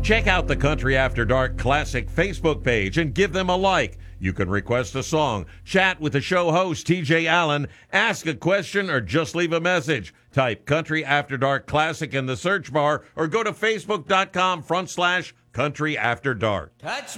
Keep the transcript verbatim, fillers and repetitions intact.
Check out the Country After Dark Classic Facebook page and give them a like. You can request a song, chat with the show host, T J Allen, ask a question, or just leave a message. Type Country After Dark Classic in the search bar or go to facebook.com front slash Country After Dark. Touch